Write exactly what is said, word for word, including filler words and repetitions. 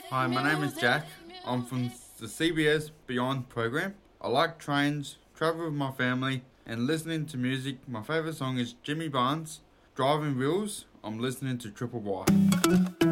Hi, my name is Jack. I'm from the C B S Beyond program. I like trains, travel with my family, and listening to music. My favourite song is Jimmy Barnes, Driving Wheels. I'm listening to Triple Y.